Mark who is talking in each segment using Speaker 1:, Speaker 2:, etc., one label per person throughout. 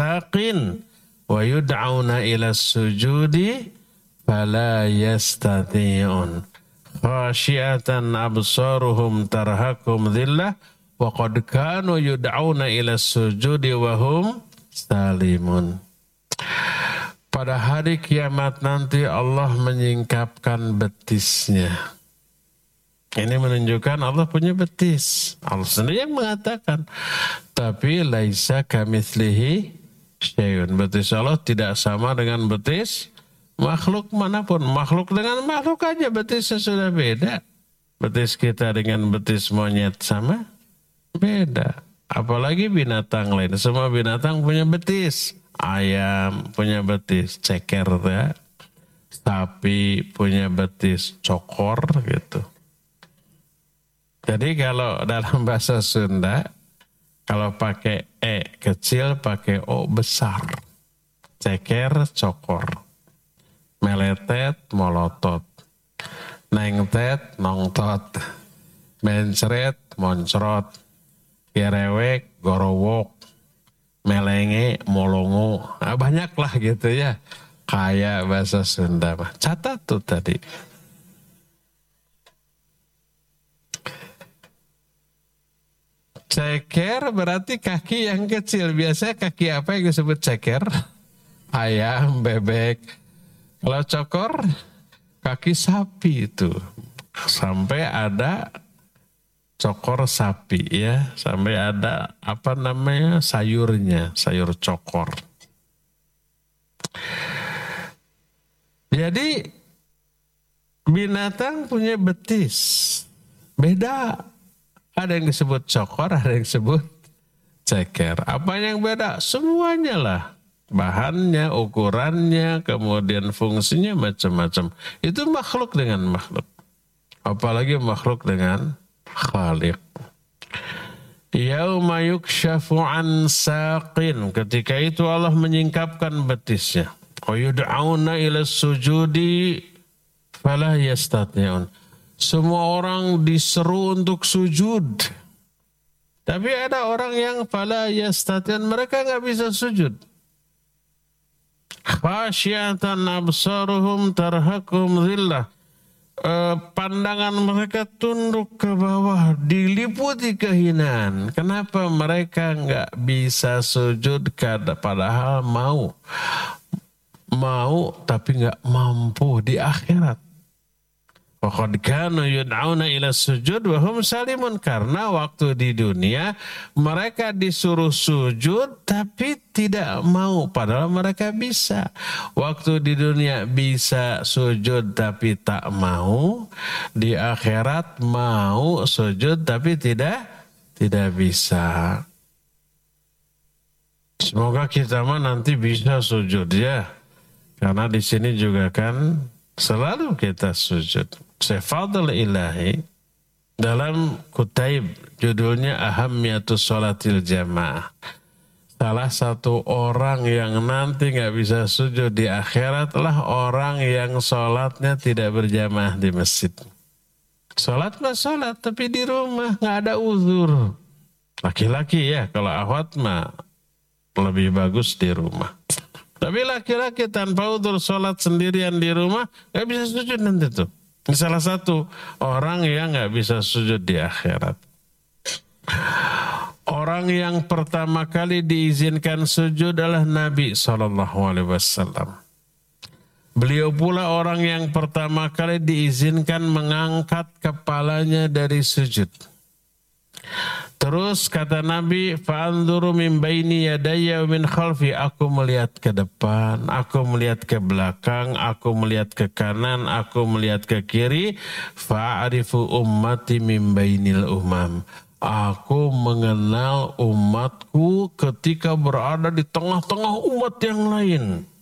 Speaker 1: saqin wa yud'auna ila sujudi fala yastati'un khasyiatan absaruhum tarhakum dhillah wa qad kanu yud'auna ila sujudi wa hum salimun. Pada hari kiamat nanti Allah menyingkapkan betisnya. Ini menunjukkan Allah punya betis. Allah sendiri yang mengatakan. Tapi laisa kamitslihi syai'un. Betis Allah tidak sama dengan betis makhluk manapun. Makhluk dengan makhluk aja betisnya sudah beda. Betis kita dengan betis monyet sama beda. Apalagi binatang lain. Semua binatang punya betis. Ayam punya betis ceker ya. Sapi punya betis cokor gitu. Jadi kalau dalam bahasa Sunda, kalau pakai E kecil, pakai O besar. Ceker, cokor. Meletet, molotot. Nengtet, nongtot. Mencret, moncrot. Kirewek, gorowok. Melenge, molongo. Nah, banyak lah gitu ya. Kayak bahasa Sunda. Catat tuh tadi. Ceker berarti kaki yang kecil. Biasanya kaki apa yang disebut ceker? Ayam, bebek. Kalau cokor, kaki sapi itu. Sampai ada cokor sapi ya. Sampai ada apa namanya sayurnya, sayur cokor. Jadi binatang punya betis. Beda. Ada yang disebut cokor, ada yang disebut ceker. Apa yang beda? Semuanya lah. Bahannya, ukurannya, kemudian fungsinya macam-macam. Itu makhluk dengan makhluk. Apalagi makhluk dengan khaliq. Yauma yukshafu an saqin. Ketika itu Allah menyingkapkan betisnya. Wa yud'auna ila sujudi fala yastati'un. Semua orang diseru untuk sujud. Tapi ada orang yang fala yastati'un, mereka enggak bisa sujud. Khasyatan absaruhum tarhakum dhillah. Pandangan mereka tunduk ke bawah, diliputi kehinaan. Kenapa mereka enggak bisa sujud padahal mau tapi enggak mampu di akhirat. Waqad kanu yud'auna ila sujud wa hum salimun. Karena waktu di dunia mereka disuruh sujud tapi tidak mau padahal mereka bisa. Waktu di dunia bisa sujud tapi tak mau, di akhirat mau sujud tapi tidak bisa. Semoga kita nanti bisa sujud ya. Karena di sini juga kan selalu kita sujud. Sifadul ilahi dalam Kutaib judulnya Ahammiyatus Sholatil Jamaah. Salah satu orang yang nanti gak bisa sujud di akhirat lah orang yang sholatnya tidak berjamaah di masjid. Sholat mah sholat tapi di rumah gak ada uzur. Laki-laki ya, kalau akhwat mah lebih bagus di rumah. Tapi laki-laki tanpa uzur sholat sendirian di rumah gak bisa sujud nanti tuh. Salah satu orang yang gak bisa sujud di akhirat. Orang yang pertama kali diizinkan sujud adalah Nabi SAW. Beliau pula orang yang pertama kali diizinkan mengangkat kepalanya dari sujud. Terus kata Nabi, fa'anzuru min baini yadayya wa min khalfi. Aku melihat ke depan, aku melihat ke belakang, aku melihat ke kanan, aku melihat ke kiri. Fa'arifu ummati min bainil umam. Aku mengenal umatku ketika berada di tengah-tengah umat yang lain.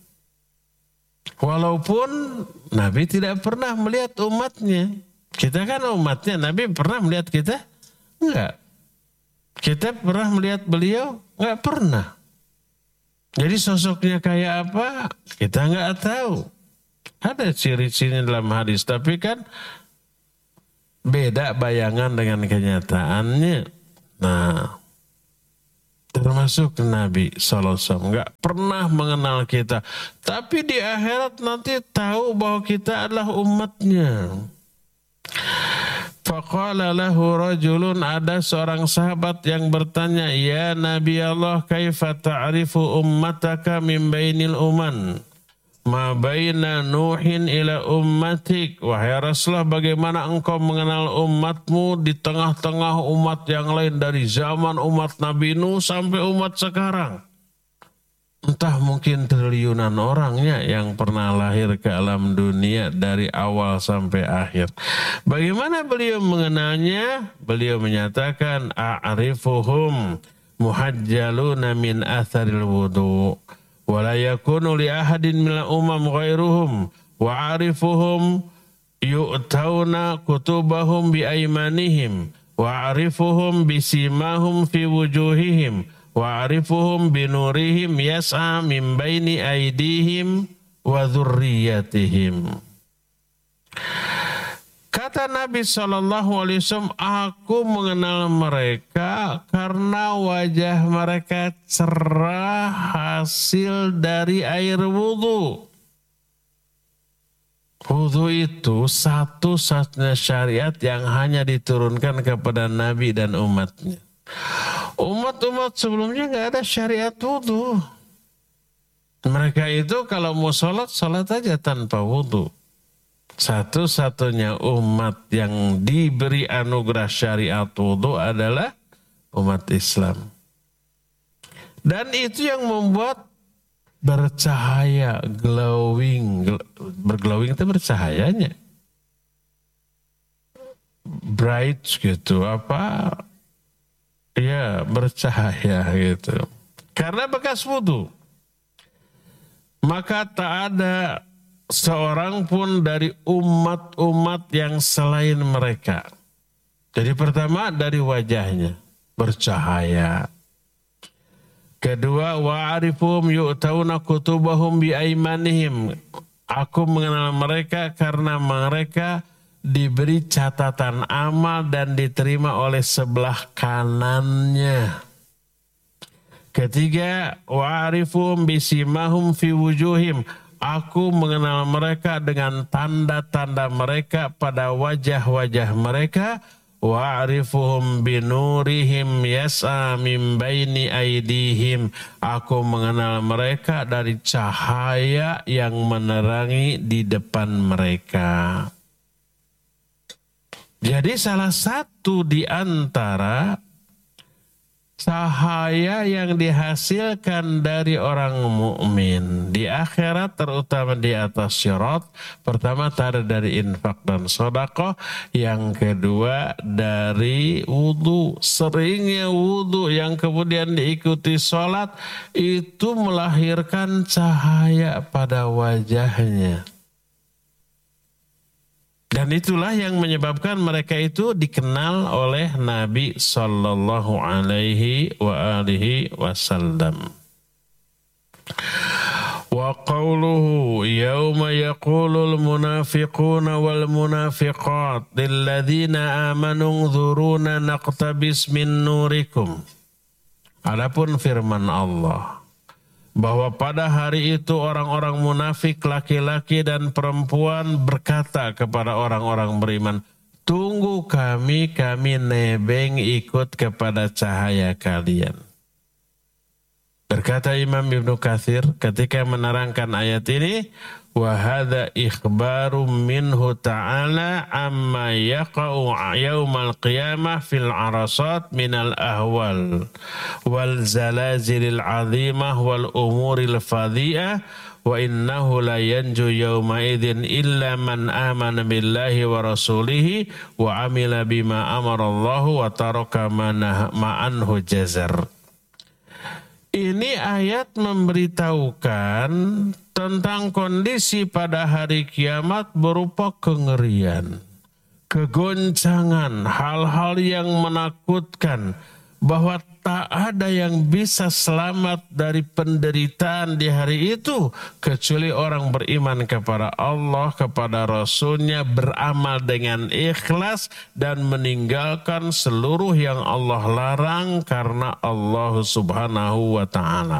Speaker 1: Walaupun Nabi tidak pernah melihat umatnya. Kita kan umatnya, Nabi pernah melihat kita? Enggak. Kita pernah melihat beliau? Enggak pernah. Jadi sosoknya kayak apa? Kita enggak tahu. Ada ciri-ciri dalam hadis, tapi kan beda bayangan dengan kenyataannya. Nah, termasuk Nabi SAW, nggak pernah mengenal kita. Tapi di akhirat nanti tahu bahwa kita adalah umatnya. Faqala lahu rajulun, ada seorang sahabat yang bertanya, ya Nabi Allah, kaifa ta'rifu ummataka min bainil uman? Ma baina Nuhin ila ummatik. Wahai Rasulullah, bagaimana engkau mengenal umatmu di tengah-tengah umat yang lain, dari zaman umat Nabi Nuh sampai umat sekarang? Entah mungkin triliunan orangnya yang pernah lahir ke alam dunia dari awal sampai akhir. Bagaimana beliau mengenalnya? Beliau menyatakan, a'rifuhum muhajjaluna min atharil wudu' wa la yakunu li ahadin minal umam ghairuhum wa a'rifuhum yu'tauna kutubahum bi aymanihim wa a'rifuhum bisimahum fi wujuhihim wa a'rifuhum binurihim yas'a min baini aidihim wa dzurriyyatihim. Kata Nabi SAW, aku mengenal mereka karena wajah mereka cerah hasil dari air wudhu. Wudhu itu satu-satunya syariat yang hanya diturunkan kepada Nabi dan umatnya. Umat-umat sebelumnya nggak ada syariat wudhu. Mereka itu kalau mau sholat, sholat aja tanpa wudhu. Satu-satunya umat yang diberi anugerah syariat wudhu adalah umat Islam. Dan itu yang membuat bercahaya, glowing. Berglowing itu bercahayanya. Bright gitu, apa? Ya, bercahaya gitu. Karena bekas wudhu. Maka tak ada seorang pun dari umat-umat yang selain mereka. Jadi pertama dari wajahnya, bercahaya. Kedua, wa'arifum yu'tauna kutubahum bi'aimanihim. Aku mengenal mereka karena mereka diberi catatan amal dan diterima oleh sebelah kanannya. Ketiga, wa'arifum bisimahum fi wujuhim. Aku mengenal mereka dengan tanda-tanda mereka pada wajah-wajah mereka. Wa'arifuhum binurihim yas'a min baini aidihim. Aku mengenal mereka dari cahaya yang menerangi di depan mereka. Jadi salah satu di antara cahaya yang dihasilkan dari orang mukmin di akhirat, terutama di atas syirat, pertama tadi dari infak dan sedekah, yang kedua dari wudu. Seringnya wudu yang kemudian diikuti sholat itu melahirkan cahaya pada wajahnya. Dan itulah yang menyebabkan mereka itu dikenal oleh Nabi sallallahu alaihi wa alihi wasallam. Wa qawluhu yawma yaqulul munafiquna wal munafiqat lilladzina amanu dzuruna naqtabis min nurikum. Adapun firman Allah bahwa pada hari itu orang-orang munafik laki-laki dan perempuan berkata kepada orang-orang beriman, tunggu kami nebeng ikut kepada cahaya kalian. Berkata Imam Ibnu Katsir ketika menerangkan ayat ini, wa hadza ikhbarum minhu ta'ala amma yaqa'u yaumal qiyamah fil arasat minal ahwal wal zalazilil azimah wal umuril fadhi'ah wa innahu la yanju yawma idzin illa man amana billahi wa rasulihi wa amila bima amarallahu wa taraka ma'anhu jazar. Ini ayat memberitahukan tentang kondisi pada hari kiamat berupa kengerian, kegoncangan, hal-hal yang menakutkan, bahwa tak ada yang bisa selamat dari penderitaan di hari itu kecuali orang beriman kepada Allah, kepada Rasulnya, beramal dengan ikhlas dan meninggalkan seluruh yang Allah larang karena Allah Subhanahu wa ta'ala.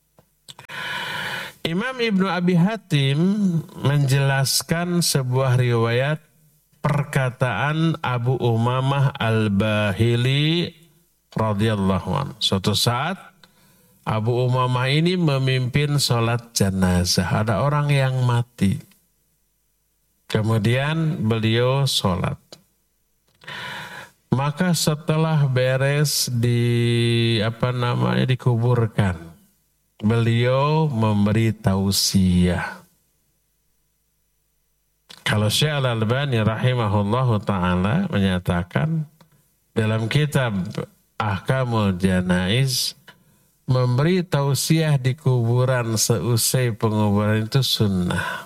Speaker 1: Imam Ibnu Abi Hatim menjelaskan sebuah riwayat perkataan Abu Umamah Al-Bahili radhiyallahu anhu. Suatu saat Abu Umamah ini memimpin sholat jenazah. Ada orang yang mati. Kemudian beliau sholat. Maka setelah beres dikuburkan, beliau memberi tausiah. Kalau Syekh Al-Albani rahimahullahu ta'ala menyatakan dalam kitab Ahkamul Janaiz, memberi tausiah di kuburan seusai penguburan itu sunnah.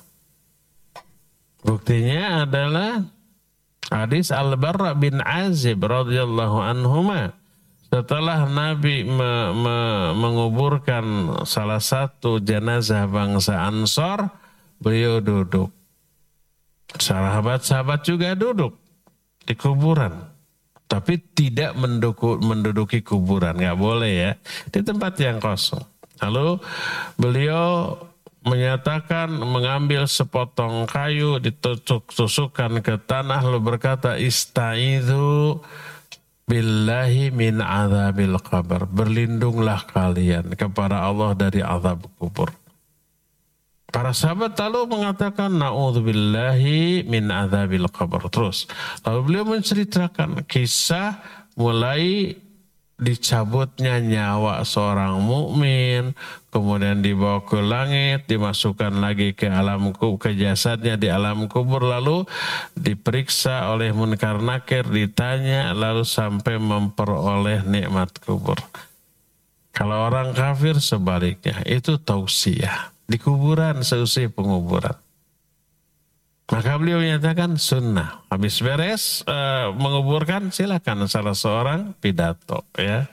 Speaker 1: Buktinya adalah hadis Al-Barra bin Azib radhiyallahu anhuma. Setelah Nabi menguburkan salah satu jenazah bangsa Ansor, beliau duduk. Sahabat-sahabat juga duduk di kuburan. Tapi tidak menduduki kuburan, nggak boleh ya, di tempat yang kosong. Lalu beliau menyatakan mengambil sepotong kayu, ditusukkan ke tanah, lalu berkata, Ista'idhu billahi min azabil qabr. Berlindunglah kalian kepada Allah dari azab kubur. Para sahabat lalu mengatakan na'udzubillahi min adzabil qabr. Terus lalu beliau menceritakan kisah mulai dicabutnya nyawa seorang mukmin, kemudian dibawa ke langit, dimasukkan lagi ke alam kubur, ke jasadnya di alam kubur, lalu diperiksa oleh Munkar Nakir, ditanya, lalu sampai memperoleh nikmat kubur. Kalau orang kafir sebaliknya, itu tausiah di kuburan seusai penguburan. Maka beliau menyatakan sunnah. Habis beres menguburkan, silakan salah seorang pidato ya.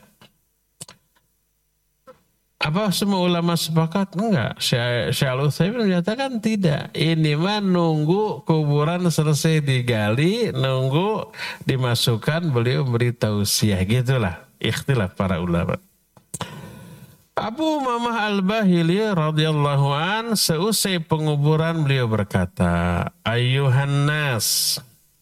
Speaker 1: Apa semua ulama sepakat? Enggak. Syekh Al-Utsaimin menyatakan tidak. Ini mah nunggu kuburan selesai digali, nunggu dimasukkan, beliau beri tausiah. Gitulah ikhtilaf para ulama. Abu Umamah Al-Bahili radhiyallahu an, seusai penguburan beliau berkata, Ayyuhan nas,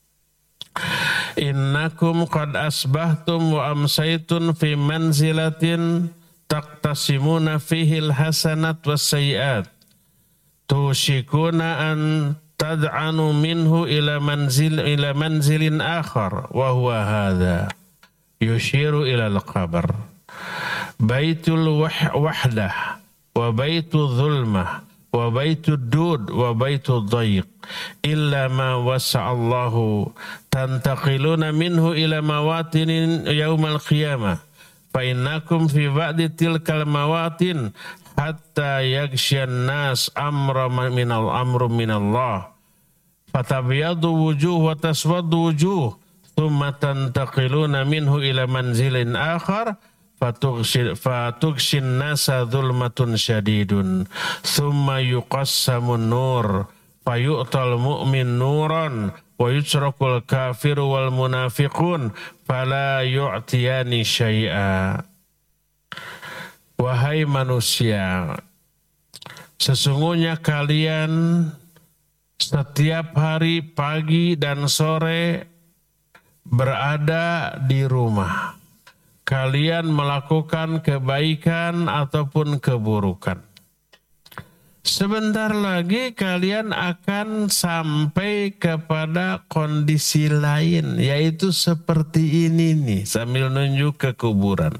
Speaker 1: innakum qad asbahtum wa amsaytun fi manzilatin taqtasimuna fihi al-hasanat was-sayyi'at. Tushikuna an tad'anu minhu ila manzilin akhar wa huwa hadha. Yushiru ila al-qabr. Baitul wahdah wa baitul zulmah wa baitul dud wa baitul dayq illa ma wasa'allahu tantaqiluna minhu ila mawatinin yaumal qiyamah fa innakum fi ba'di tilkal mawatin hatta yaghsyan nas amru minallah fatabyadu wujuh wa taswaddu wujuh thumma tantaqiluna minhu ila manzilin akhar fatughshin nasa dhulmatun syadidun thumma yuqassamun nur fayu'tal mu'min nuran wa yutrakul kafiru wal munafiqun fala yu'tiyani syai'a. Wahai manusia, sesungguhnya kalian setiap hari pagi dan sore berada di rumah. Kalian melakukan kebaikan ataupun keburukan. Sebentar lagi kalian akan sampai kepada kondisi lain, yaitu seperti ini nih, sambil nunjuk ke kuburan.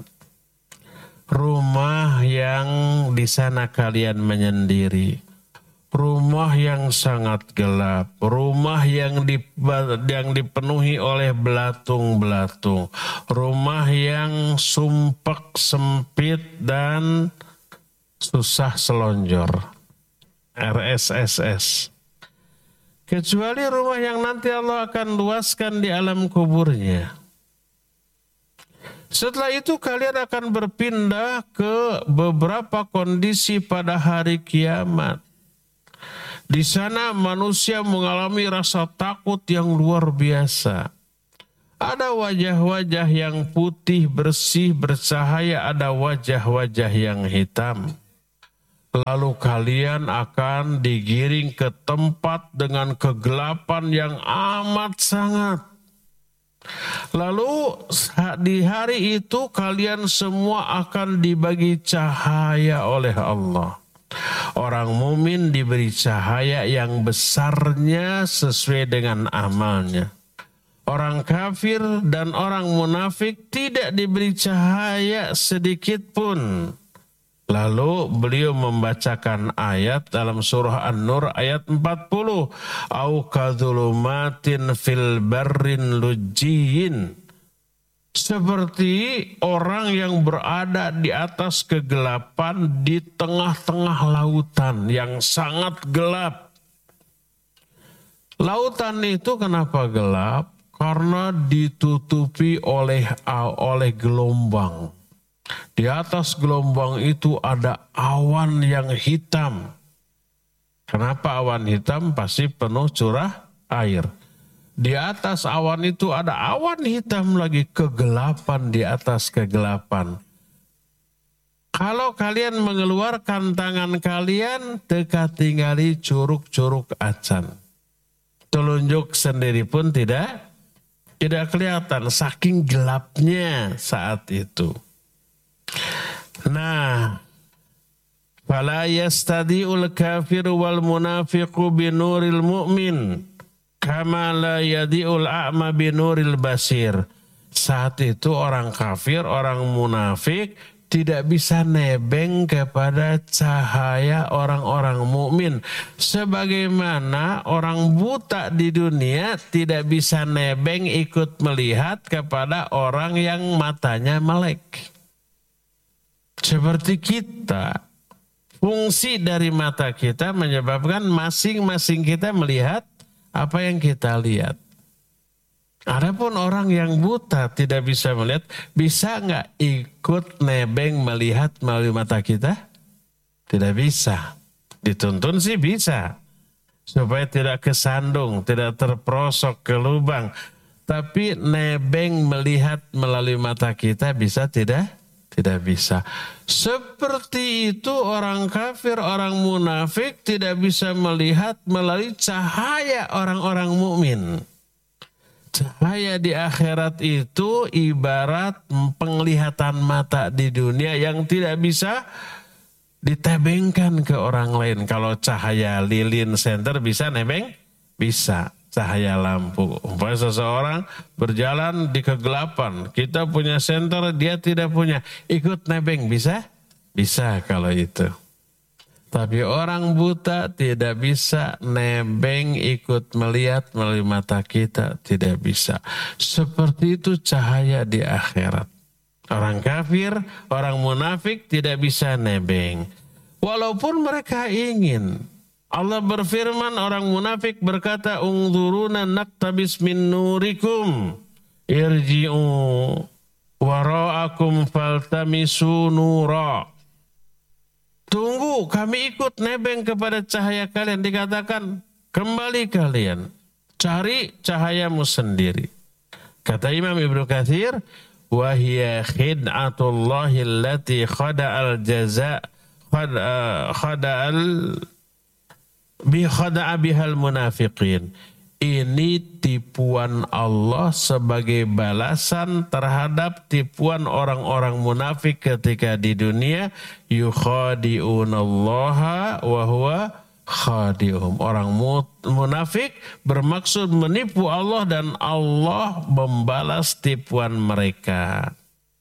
Speaker 1: Rumah yang di sana kalian menyendiri, rumah yang sangat gelap, rumah yang dipenuhi oleh belatung-belatung, rumah yang sumpek, sempit dan susah selonjor, RSSS. Kecuali rumah yang nanti Allah akan luaskan di alam kuburnya. Setelah itu kalian akan berpindah ke beberapa kondisi pada hari kiamat. Di sana manusia mengalami rasa takut yang luar biasa. Ada wajah-wajah yang putih, bersih, bercahaya, ada wajah-wajah yang hitam. Lalu kalian akan digiring ke tempat dengan kegelapan yang amat sangat. Lalu di hari itu kalian semua akan dibagi cahaya oleh Allah. Orang mumin diberi cahaya yang besarnya sesuai dengan amalnya. Orang kafir dan orang munafik tidak diberi cahaya sedikit pun. Lalu beliau membacakan ayat dalam surah An-Nur ayat 40. Au kadzulumatin fil barrin lujjiyin. Seperti orang yang berada di atas kegelapan di tengah-tengah lautan yang sangat gelap. Lautan itu kenapa gelap? Karena ditutupi oleh gelombang. Di atas gelombang itu ada awan yang hitam. Kenapa awan hitam? Pasti penuh curah air. Di atas awan itu ada awan hitam lagi, kegelapan di atas kegelapan. Kalau kalian mengeluarkan tangan kalian, teka tinggali curug-curug acan. Telunjuk sendiri pun tidak kelihatan, saking gelapnya saat itu. Nah, fala yastadi'ul kafiru wal munafiqu binuril mu'min kama la yadi'ul a'ma binuril basir. Saat itu orang kafir, orang munafik tidak bisa nebeng kepada cahaya orang-orang mukmin, sebagaimana orang buta di dunia tidak bisa nebeng ikut melihat kepada orang yang matanya melek. Seperti kita, fungsi dari mata kita menyebabkan masing-masing kita melihat apa yang kita lihat. Adapun orang yang buta tidak bisa melihat, bisa nggak ikut nebeng melihat melalui mata kita? Tidak bisa. Dituntun sih bisa, supaya tidak kesandung, tidak terperosok ke lubang. Tapi nebeng melihat melalui mata kita bisa tidak? Tidak bisa. Seperti itu orang kafir, orang munafik tidak bisa melihat melalui cahaya orang-orang mukmin. Cahaya di akhirat itu ibarat penglihatan mata di dunia yang tidak bisa ditebengkan ke orang lain. Kalau cahaya lilin senter bisa nebeng? Bisa. Cahaya lampu. Umpamanya seseorang berjalan di kegelapan, kita punya senter, dia tidak punya, ikut nebeng bisa? Bisa kalau itu. Tapi orang buta tidak bisa nebeng ikut melihat melalui mata kita, tidak bisa. Seperti itu cahaya di akhirat. Orang kafir, orang munafik tidak bisa nebeng. Walaupun mereka ingin. Allah berfirman, orang munafik berkata, "Ungzuruna naktabis min nurikum, irji'u wara'akum faltamisu nura." Tunggu, kami ikut nebeng kepada cahaya kalian. Dikatakan, kembali kalian, cari cahayamu sendiri. Kata Imam Ibnu Katsir, wa hiya khid'atullahi allati khada'al jaza' khada'a bihal munafiqin. Ini tipuan Allah sebagai balasan terhadap tipuan orang-orang munafik ketika di dunia. Yukhadi'unallaha wa huwa khadi'uhum. Orang munafik bermaksud menipu Allah dan Allah membalas tipuan mereka.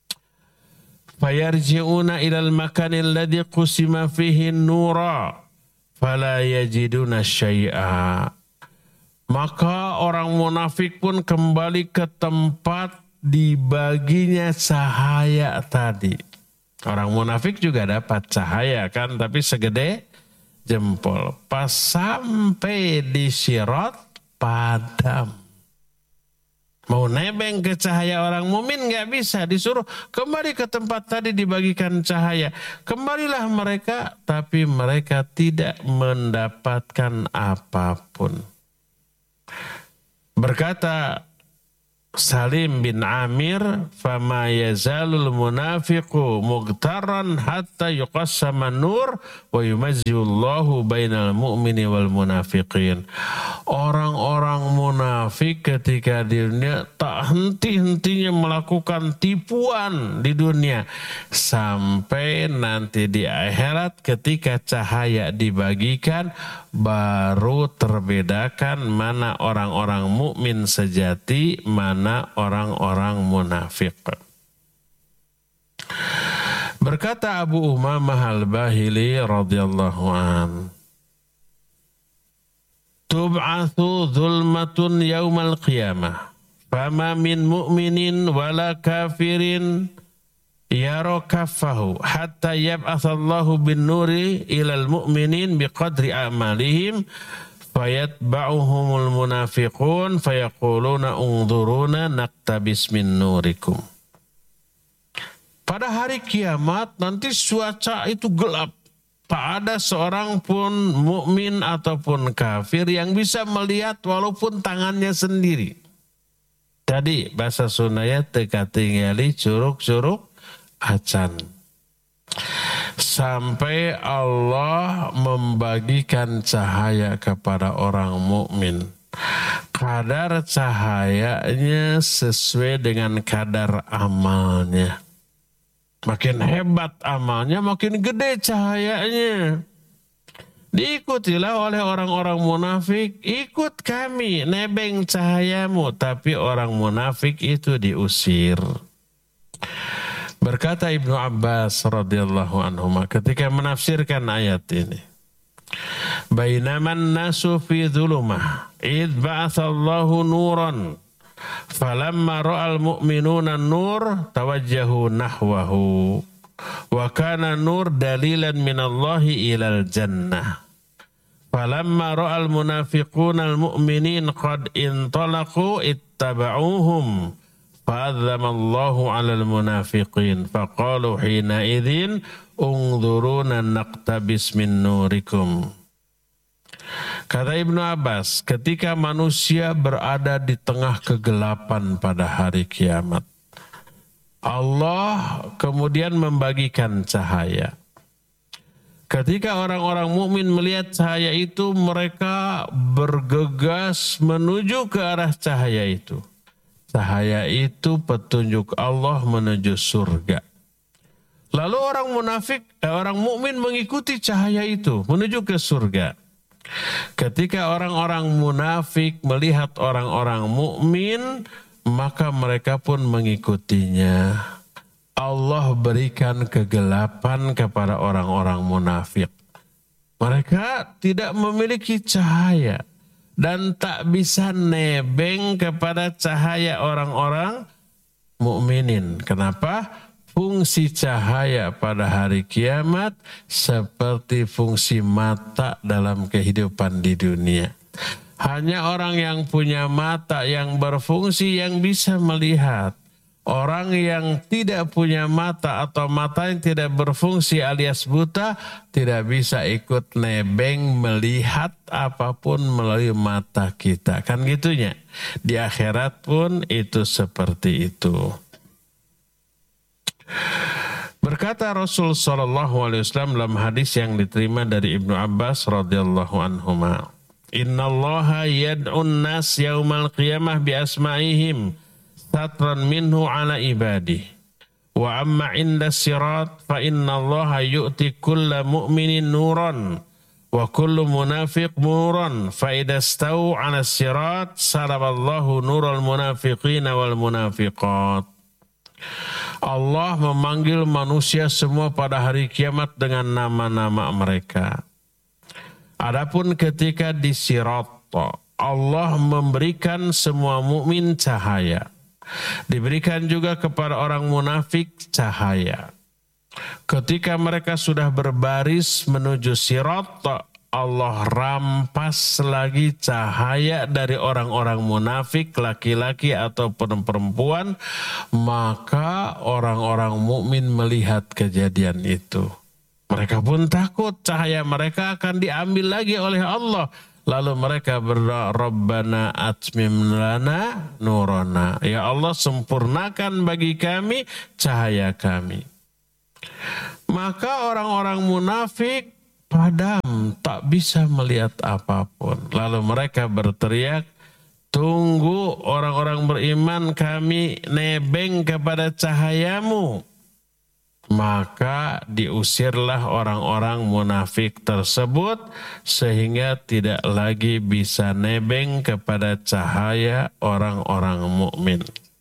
Speaker 1: Fayarji'una ilal makanil ladzi qusima fihi nura fala yajiduna syai'a. Maka orang munafik pun kembali ke tempat dibaginya cahaya tadi. Orang munafik juga dapat cahaya kan, tapi segede jempol. Pas sampai di Sirat, padam. Mau nebeng ke cahaya orang mukmin nggak bisa, disuruh kembali ke tempat tadi dibagikan cahaya. Kembalilah mereka, tapi mereka tidak mendapatkan apapun. Berkata Salim bin Amir, "Fama yazalul munafiqu mughtaran hatta yuqassama nur wa yumazzilullahu bainal mu'mini wal munafiqin." Orang-orang munafik ketika di dunia tak henti-hentinya melakukan tipuan di dunia sampai nanti di akhirat ketika cahaya dibagikan baru terbedakan mana orang-orang mukmin sejati, mana orang-orang munafik. Berkata Abu Umamah Al-Bahili radhiyallahu an, "Tub'atsu dzulmatun yaumal qiyamah, fama min mu'minin wala kafirin yara kaffahu hatta yab'atsallahu bin nuri ilal mu'minin biqadri a'malihim fayatba'uhumul munafiqun fayaquluna unzuruna naqtabis min nurikum." Pada hari kiamat nanti cuaca itu gelap. Tak ada seorang pun mukmin ataupun kafir yang bisa melihat walaupun tangannya sendiri. Jadi bahasa Sundanya teka tinggali curug-curug acan. Sampai Allah membagikan cahaya kepada orang mukmin. Kadar cahayanya sesuai dengan kadar amalnya. Makin hebat amalnya, makin gede cahayanya. Diikutilah oleh orang-orang munafik, ikut kami nebeng cahayamu, tapi orang munafik itu diusir. Berkata Ibnu Abbas radhiyallahu anhu ketika menafsirkan ayat ini, "Bainaman nasu fi dhulumah, id ba'atsallahu nuran, falamma ra'al mu'minuna nur tawajjahu nahwahu, wa kana nur dalilan minallahi ilal jannah. Falamma ra'al munafiquna al-mu'minin qad intalaqu ittaba'uhum, fa'adzamallahu 'alal munafiqin, faqalu hina idzin unzuruna naqtabis min nurikum." Kata Ibnu Abbas, ketika manusia berada di tengah kegelapan pada hari kiamat, Allah kemudian membagikan cahaya. Ketika orang-orang mukmin melihat cahaya itu, mereka bergegas menuju ke arah cahaya itu. Cahaya itu petunjuk Allah menuju surga. Lalu orang mukmin mengikuti cahaya itu menuju ke surga. Ketika orang-orang munafik melihat orang-orang mukmin, maka mereka pun mengikutinya. Allah berikan kegelapan kepada orang-orang munafik. Mereka tidak memiliki cahaya dan tak bisa nebeng kepada cahaya orang-orang mukminin. Kenapa? Fungsi cahaya pada hari kiamat seperti fungsi mata dalam kehidupan di dunia. Hanya orang yang punya mata yang berfungsi yang bisa melihat. Orang yang tidak punya mata atau mata yang tidak berfungsi alias buta tidak bisa ikut nebeng melihat apapun melalui mata kita. Kan gitunya. Di akhirat pun itu seperti itu. Berkata Rasul sallallahu alaihi wasallam dalam hadis yang diterima dari Ibnu Abbas radhiyallahu anhuma, "Innallaha yad'un nas yaumal qiyamah bi asma'ihim satran minhu ala ibadihi. Wa amma inda sirat fa innallaha yu'ti kulla mu'minin nuran wa kullu munafiq nuran fa idza stawu ala sirat saraballahu nural munafiqina wal munafiqat." Allah memanggil manusia semua pada hari kiamat dengan nama-nama mereka. Adapun ketika di sirat, Allah memberikan semua mukmin cahaya. Diberikan juga kepada orang munafik cahaya. Ketika mereka sudah berbaris menuju sirat, Allah rampas lagi cahaya dari orang-orang munafik, laki-laki ataupun perempuan, maka orang-orang mukmin melihat kejadian itu. Mereka pun takut cahaya mereka akan diambil lagi oleh Allah. Lalu mereka berdoa, Rabbana atmim lana nurana. Ya Allah, sempurnakan bagi kami cahaya kami. Maka orang-orang munafik padam, tak bisa melihat apapun. Lalu mereka berteriak, tunggu orang-orang beriman, kami nebeng kepada cahayamu. Maka diusirlah orang-orang munafik tersebut sehingga tidak lagi bisa nebeng kepada cahaya orang-orang mukmin.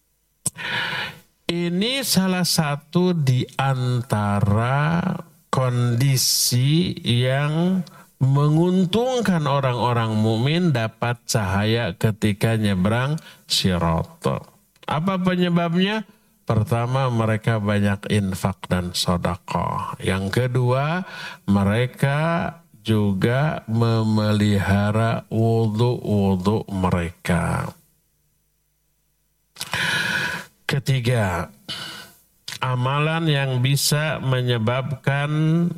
Speaker 1: Ini salah satu di antara kondisi yang menguntungkan orang-orang mukmin dapat cahaya ketika nyebrang Sirat. Apa penyebabnya? Pertama, mereka banyak infak dan sedekah. Yang kedua, mereka juga memelihara wudu mereka. Ketiga, amalan yang bisa menyebabkan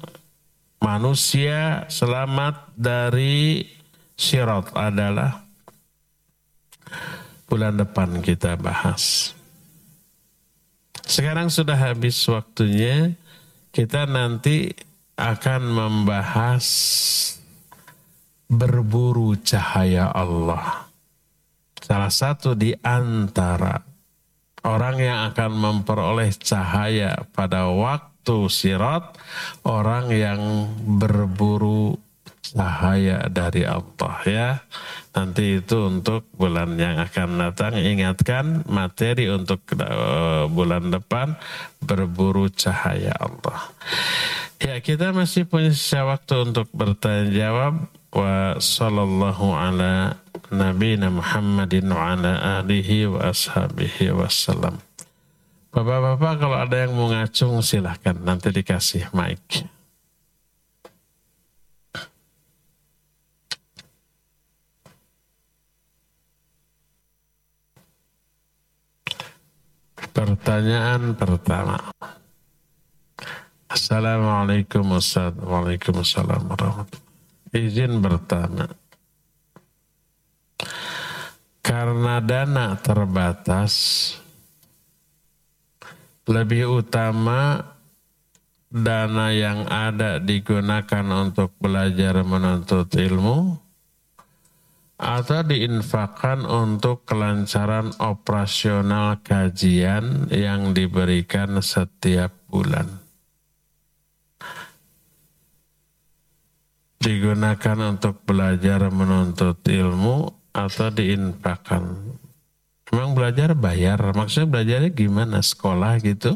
Speaker 1: manusia selamat dari Sirat adalah bulan depan kita bahas. Sekarang sudah habis waktunya, kita nanti akan membahas berburu cahaya Allah. Salah satu di antara orang yang akan memperoleh cahaya pada waktu Sirat, orang yang berburu cahaya dari Allah ya. Nanti itu untuk bulan yang akan datang. Ingatkan materi untuk bulan depan, berburu cahaya Allah. Ya, kita masih punya sisa waktu untuk bertanya jawab. Wa sallallahu ala nabiyina Muhammadin wa ala alihi wa ashabihi wassalam. Bapak-bapak, kalau ada yang mau ngacung silahkan, nanti dikasih mic. Pertanyaan pertama. Assalamualaikum Ustaz. Waalaikumsalam warahmatullahi. Izin bertanya. Karena dana terbatas, lebih utama dana yang ada digunakan untuk belajar menuntut ilmu atau diinfakkan untuk kelancaran operasional kajian yang diberikan setiap bulan. Digunakan untuk belajar menuntut ilmu atau diinfakkan. Memang belajar bayar, maksudnya belajarnya gimana? Sekolah gitu?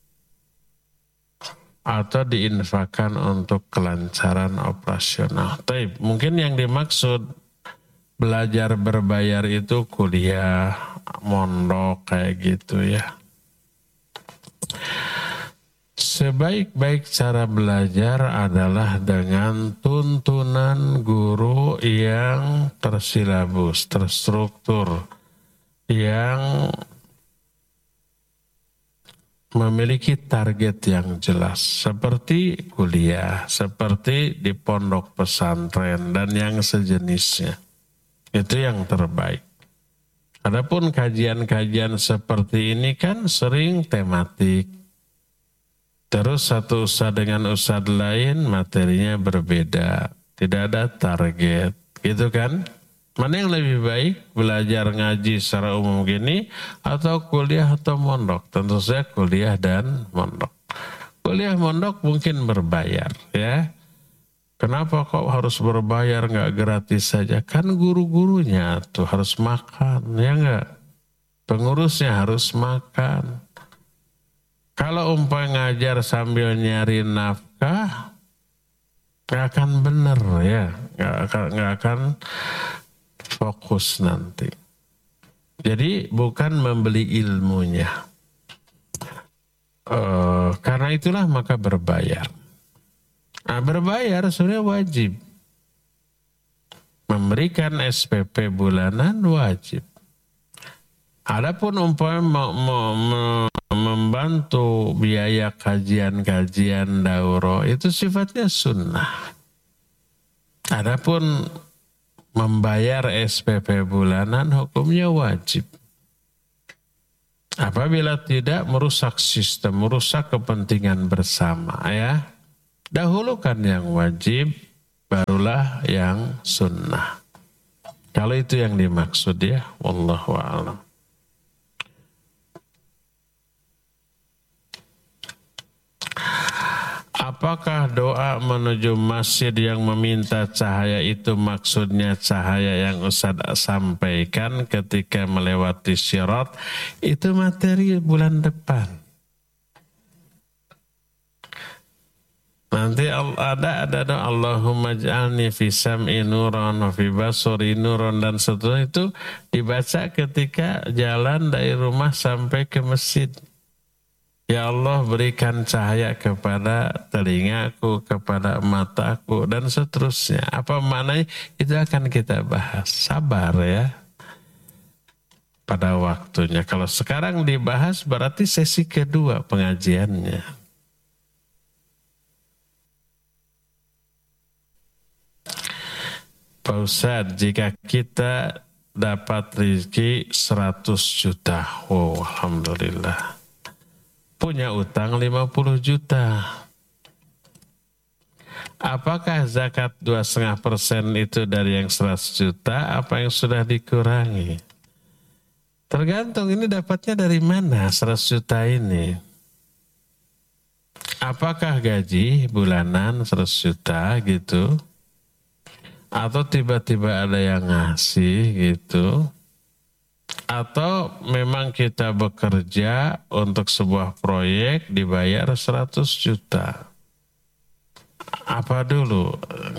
Speaker 1: Atau diinfakkan untuk kelancaran operasional. Tapi mungkin yang dimaksud belajar berbayar itu kuliah, mondok kayak gitu ya. Sebaik-baik cara belajar adalah dengan tuntunan guru yang tersilabus, terstruktur, yang memiliki target yang jelas, seperti kuliah, seperti di pondok pesantren, dan yang sejenisnya. Itu yang terbaik. Adapun kajian-kajian seperti ini kan sering tematik. Terus satu ustadz dengan ustadz lain materinya berbeda. Tidak ada target. Gitu kan? Mana yang lebih baik? Belajar ngaji secara umum gini atau kuliah atau mondok? Tentu saja kuliah dan mondok. Kuliah mondok mungkin berbayar ya. Kenapa kok harus berbayar, nggak gratis saja? Kan guru-gurunya tuh harus makan, ya nggak? Pengurusnya harus makan. Kalau umpamanya ngajar sambil nyari nafkah, nggak akan benar ya, nggak akan fokus nanti. Jadi bukan membeli ilmunya. Karena itulah maka berbayar. Nah, berbayar sebenarnya wajib. Memberikan SPP bulanan wajib. Adapun umpama membantu biaya kajian-kajian daurah itu sifatnya sunnah. Adapun membayar SPP bulanan hukumnya wajib. Apabila tidak merusak sistem, merusak kepentingan bersama ya. Dahulukan yang wajib, barulah yang sunnah. Kalau itu yang dimaksud ya, wallahu a'lam. Apakah doa menuju masjid yang meminta cahaya itu maksudnya cahaya yang Ustaz sampaikan ketika melewati syirat? Itu materi bulan depan. Nanti ada doa Allahumma ij'alni fi sam'i nuran wa fi basari nuran dan seterusnya itu dibaca ketika jalan dari rumah sampai ke masjid. Ya Allah berikan cahaya kepada telingaku, kepada mataku dan seterusnya. Apa maknanya? Itu akan kita bahas. Sabar ya. Pada waktunya. Kalau sekarang dibahas berarti sesi kedua pengajiannya. Pak Ustadz, jika kita dapat rezeki 100 juta. Oh, alhamdulillah. Punya utang 50 juta. Apakah zakat 2,5% itu dari yang 100 juta? Apa yang sudah dikurangi? Tergantung ini dapatnya dari mana 100 juta ini. Apakah gaji bulanan 100 juta gitu? Atau tiba-tiba ada yang ngasih gitu? Atau memang kita bekerja untuk sebuah proyek dibayar 100 juta. Apa dulu?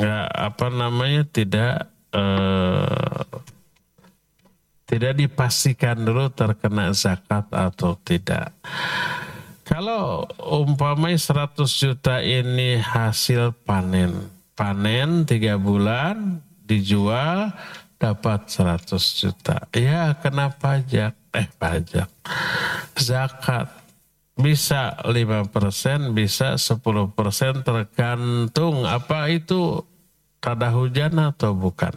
Speaker 1: Tidak dipastikan dulu terkena zakat atau tidak. Kalau umpamanya 100 juta ini hasil panen. Panen 3 bulan dijual dapat 100 juta. Ya kena pajak. Zakat. Bisa 5%, bisa 10% tergantung apa itu tada hujan atau bukan.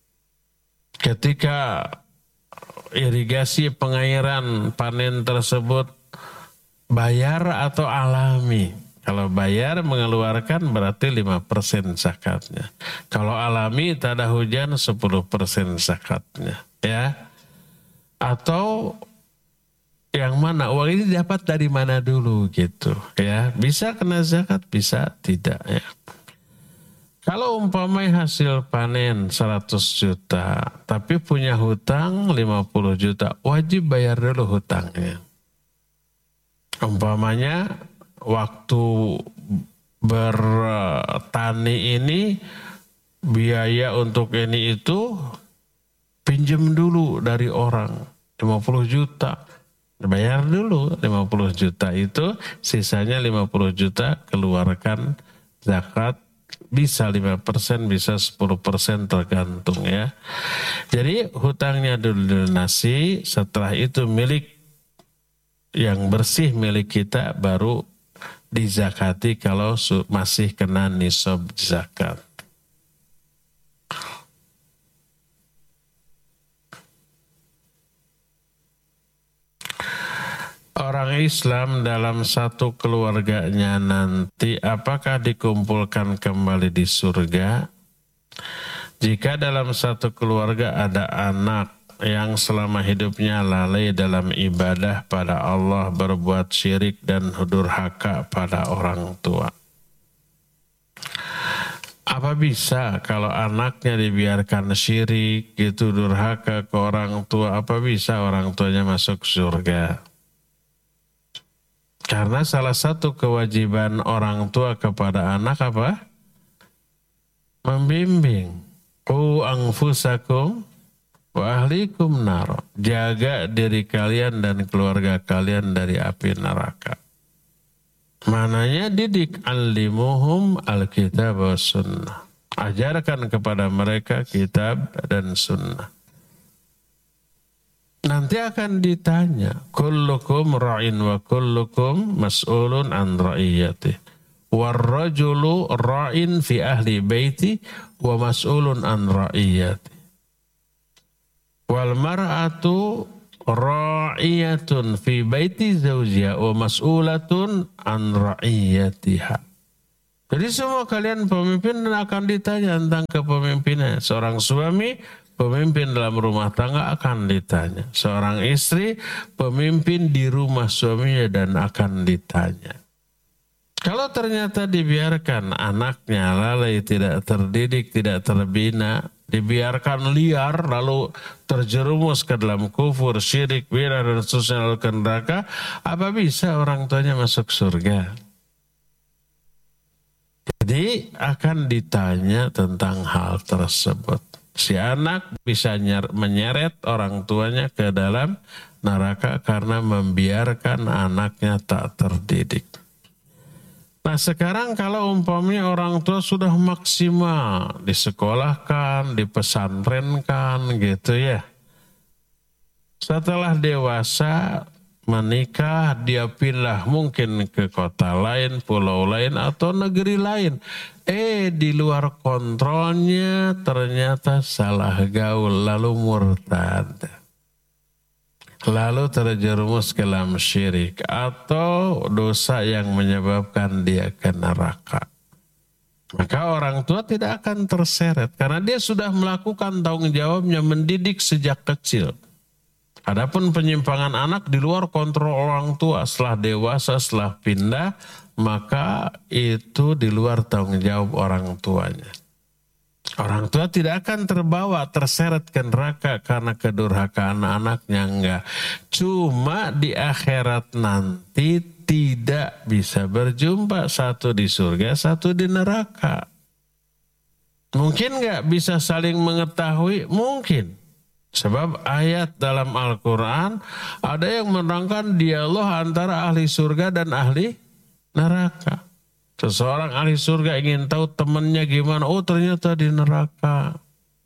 Speaker 1: Ketika irigasi pengairan panen tersebut bayar atau alami. Kalau bayar mengeluarkan berarti 5% zakatnya. Kalau alami tada hujan 10% zakatnya. Ya. Atau yang mana? Uang ini dapat dari mana dulu gitu. Ya. Bisa kena zakat, bisa tidak. Ya. Kalau umpamanya hasil panen 100 juta. Tapi punya hutang 50 juta. Wajib bayar dulu hutangnya. Umpamanya waktu bertani ini biaya untuk ini itu pinjam dulu dari orang 50 juta. Bayar dulu 50 juta itu, sisanya 50 juta keluarkan zakat, bisa 5%, bisa 10% tergantung ya. Jadi hutangnya dulu dilunasi, setelah itu milik yang bersih milik kita baru dizakati kalau masih kena nisab zakat. Orang Islam dalam satu keluarganya nanti apakah dikumpulkan kembali di surga? Jika dalam satu keluarga ada anak yang selama hidupnya lalai dalam ibadah pada Allah, berbuat syirik dan durhaka pada orang tua. Apa bisa kalau anaknya dibiarkan syirik gitu, durhaka ke orang tua, apa bisa orang tuanya masuk surga? Karena salah satu kewajiban orang tua kepada anak apa? Membimbing. Qu anfusakum wa ahlikum nar. Jaga diri kalian dan keluarga kalian dari api neraka. Mananya didik, alimuhum alkitab wa sunnah. Ajarkan kepada mereka kitab dan sunnah. Nanti akan ditanya, kullukum ra'in wa kullukum mas'ulun an ra'iyatih. Warrajulu ra'in fi ahli baiti wa mas'ulun an ra'iyatih. Wal mar'atu ra'iyatun fi baiti zawjiha wa mas'ulatun an ra'iyatiha. Jadi semua kalian pemimpin akan ditanya tentang kepemimpinan. Seorang suami, pemimpin dalam rumah tangga akan ditanya. Seorang istri, pemimpin di rumah suaminya dan akan ditanya. Kalau ternyata dibiarkan anaknya lalai, tidak terdidik, tidak terbina, dibiarkan liar lalu terjerumus ke dalam kufur, syirik, bidah dan seterusnya lalu ke neraka, apa bisa orang tuanya masuk surga? Jadi akan ditanya tentang hal tersebut. Si anak bisa menyeret orang tuanya ke dalam neraka karena membiarkan anaknya tak terdidik. Nah sekarang kalau umpamanya orang tua sudah maksimal, disekolahkan, dipesantrenkan gitu ya. Setelah dewasa, menikah, dia pindah mungkin ke kota lain, pulau lain, atau negeri lain. Di luar kontrolnya ternyata salah gaul, lalu murtad. Lalu terjerumus ke dalam syirik, atau dosa yang menyebabkan dia ke neraka. Maka orang tua tidak akan terseret, karena dia sudah melakukan tanggung jawabnya mendidik sejak kecil. Adapun penyimpangan anak di luar kontrol orang tua, setelah dewasa, setelah pindah, maka itu di luar tanggung jawab orang tuanya. Orang tua tidak akan terbawa, terseret ke neraka karena kedurhakaan anaknya, enggak. Cuma di akhirat nanti tidak bisa berjumpa, satu di surga, satu di neraka. Mungkin enggak bisa saling mengetahui? Mungkin. Sebab ayat dalam Al-Quran ada yang menerangkan dialog antara ahli surga dan ahli neraka. Seseorang ahli surga ingin tahu temannya gimana. Oh ternyata di neraka.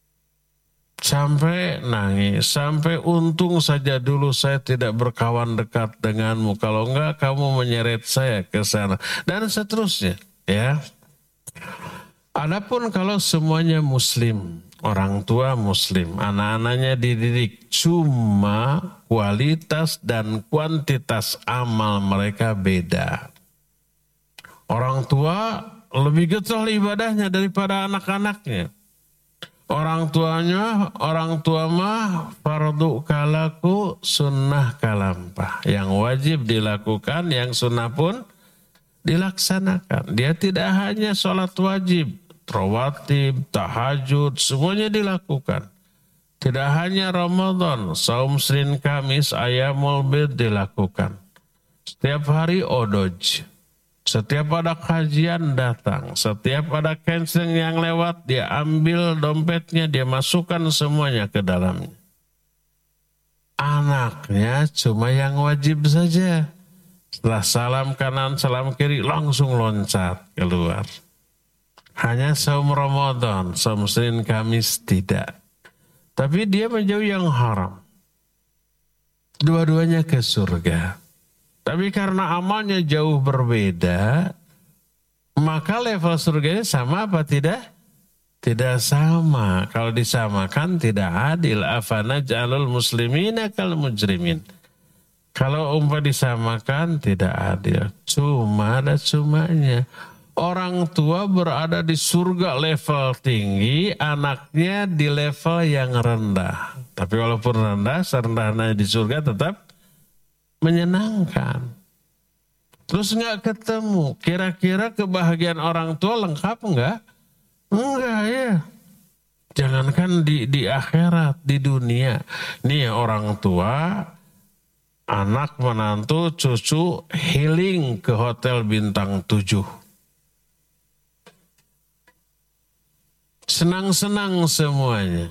Speaker 1: Sampai nangis. Sampai untung saja dulu saya tidak berkawan dekat denganmu. Kalau enggak kamu menyeret saya ke sana. Dan seterusnya. Ya. Adapun kalau semuanya muslim. Orang tua muslim, anak-anaknya dididik, cuma kualitas dan kuantitas amal mereka beda. Orang tua lebih getol ibadahnya daripada anak-anaknya. Orang tua mah fardu kalaku, sunnah kalampah. Yang wajib dilakukan, yang sunnah pun dilaksanakan. Dia tidak hanya sholat wajib, rawatib, tahajud, semuanya dilakukan. Tidak hanya Ramadan, saum Senin Kamis, ayamul bid dilakukan. Setiap hari odoj. Setiap ada kajian datang. Setiap ada canceling yang lewat, dia ambil dompetnya, dia masukkan semuanya ke dalamnya. Anaknya cuma yang wajib saja. Setelah salam kanan, salam kiri, langsung loncat keluar. Hanya saum Ramadan, saum Senin Kamis tidak. Tapi dia menjauhi yang haram. Dua-duanya ke surga. Tapi karena amalnya jauh berbeda, maka level surganya sama apa tidak? Tidak sama. Kalau disamakan tidak adil. Afanaj'alul muslimina kal mujrimin. Kalau umpah disamakan tidak adil. Cuma ada cumanya. Orang tua berada di surga level tinggi, anaknya di level yang rendah. Tapi walaupun rendah, serendahnya di surga tetap menyenangkan. Terus nggak ketemu, kira-kira kebahagiaan orang tua lengkap enggak? Enggak ya. Jangankan di akhirat, di dunia. Nih orang tua, anak, menantu, cucu healing ke hotel bintang 7. Senang-senang semuanya.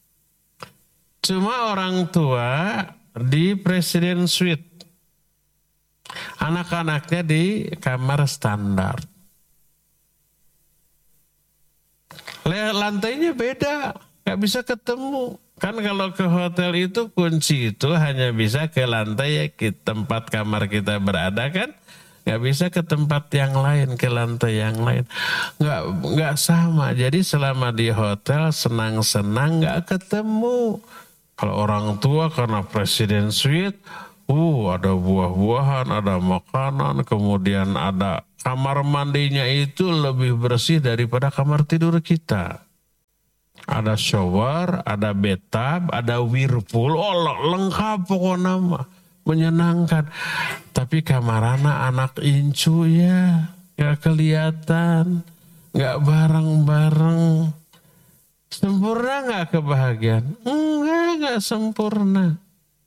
Speaker 1: Cuma orang tua di Presiden Suite. Anak-anaknya di kamar standar. Ya lantainya beda, nggak bisa ketemu. Kan kalau ke hotel itu kunci itu hanya bisa ke lantai ya, ke tempat kamar kita berada kan. Nggak bisa ke tempat yang lain, ke lantai yang lain. Nggak sama. Jadi selama di hotel senang-senang nggak ketemu. Kalau orang tua karena presiden suite, ada buah-buahan, ada makanan, kemudian ada kamar mandinya itu lebih bersih daripada kamar tidur kita. Ada shower, ada bathtub, ada whirlpool, lengkap pokoknya mah. Menyenangkan. Tapi kamarana anak incu ya, gak kelihatan, gak bareng-bareng. Sempurna gak kebahagiaan? Enggak sempurna.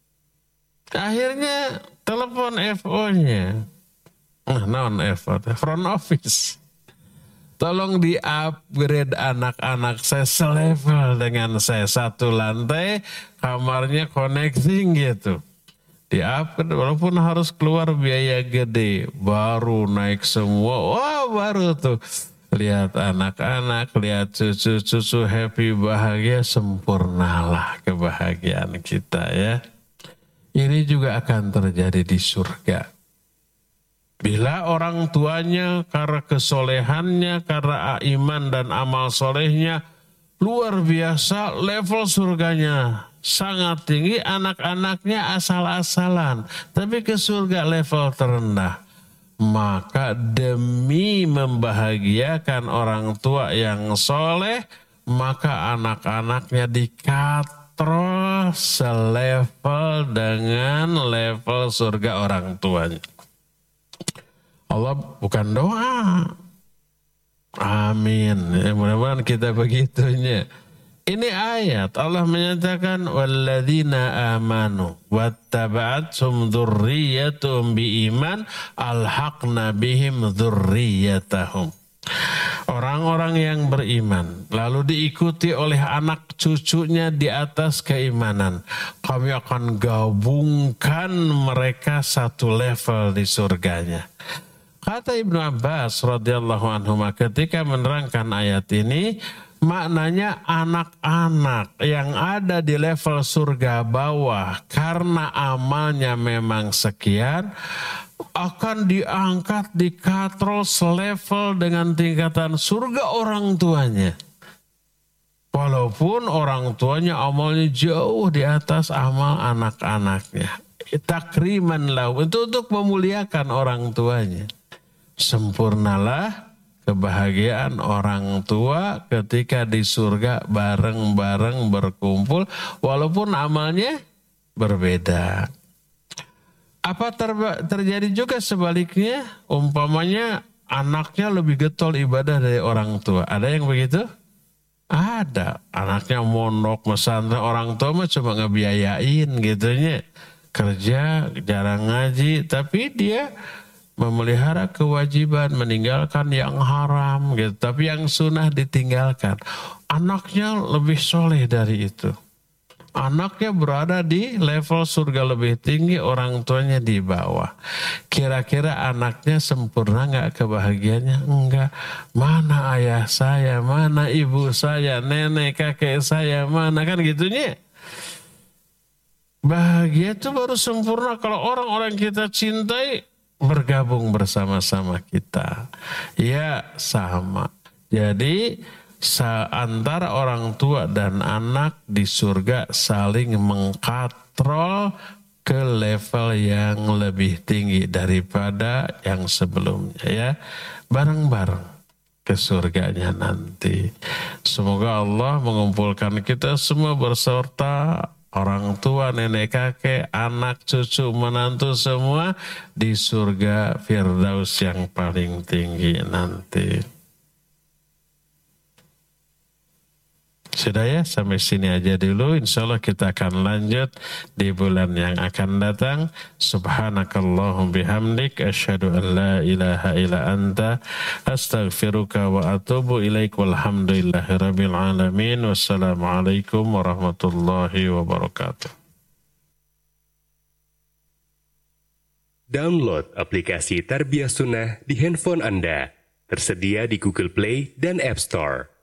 Speaker 1: Akhirnya telepon FO-nya. Non FO, front office. Tolong di-upgrade anak-anak saya selevel dengan saya. Satu lantai, kamarnya connecting gitu. Di-upgrade walaupun harus keluar biaya gede. Baru naik semua, wah baru tuh. Lihat anak-anak, lihat cucu-cucu happy, bahagia, sempurnalah kebahagiaan kita ya. Ini juga akan terjadi di surga. Bila orang tuanya karena kesolehannya, karena iman dan amal solehnya luar biasa, level surganya sangat tinggi, anak-anaknya asal-asalan, tapi ke surga level terendah. Maka demi membahagiakan orang tua yang soleh, maka anak-anaknya dikatrol selevel dengan level surga orang tuanya. Allah bukan doa. Amin. Ya, mudah-mudahan kita begitunya. Ini ayat Allah menyatakan walladzina amanu wattaba'athum dzurriyyatuhum biiman alhaqna bihim dzurriyyatahum. Orang-orang yang beriman lalu diikuti oleh anak cucunya di atas keimanan, kami akan gabungkan mereka satu level di surganya. Kata Ibnu Abbas radhiyallahu anhu ketika menerangkan ayat ini, maknanya anak-anak yang ada di level surga bawah karena amalnya memang sekian akan diangkat, dikatrol selevel dengan tingkatan surga orang tuanya. Walaupun orang tuanya amalnya jauh di atas amal anak-anaknya. Takriman lahu, itu untuk memuliakan orang tuanya. Sempurnalah kebahagiaan orang tua ketika di surga bareng-bareng berkumpul walaupun amalnya berbeda. Apa terjadi juga sebaliknya? Umpamanya anaknya lebih getol ibadah dari orang tua. Ada yang begitu? Ada. Anaknya mondok pesantren, orang tua mah cuma ngebiayain gitunya. Kerja, jarang ngaji, tapi dia memelihara kewajiban, meninggalkan yang haram gitu. Tapi yang sunnah ditinggalkan. Anaknya lebih soleh dari itu. Anaknya berada di level surga lebih tinggi, orang tuanya di bawah. Kira-kira anaknya sempurna nggak kebahagiaannya? Enggak. Mana ayah saya, mana ibu saya, nenek, kakek saya, mana kan gitunya. Bahagia itu baru sempurna kalau orang-orang kita cintai bergabung bersama-sama kita. Ya sama. Jadi antara orang tua dan anak di surga saling mengkatrol ke level yang lebih tinggi daripada yang sebelumnya ya. Bareng-bareng ke surganya nanti. Semoga Allah mengumpulkan kita semua berserta orang tua, nenek, kakek, anak, cucu, menantu semua di surga Firdaus yang paling tinggi nanti. Sudah ya, sampai sini aja dulu. Insyaallah kita akan lanjut di bulan yang akan datang. Subhanakallahum bihamdik asyhadu an la ilaha illa anta astaghfiruka wa atubu ilaik. Walhamdulillahirabbil alamin. Wassalamualaikum warahmatullahi wabarakatuh.
Speaker 2: Download aplikasi Tarbiyah Sunnah di handphone Anda. Tersedia di Google Play dan App Store.